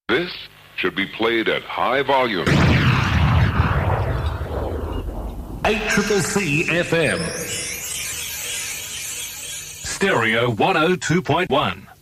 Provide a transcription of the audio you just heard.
This should be played at high volume. 8CCC FM. Stereo 102.1.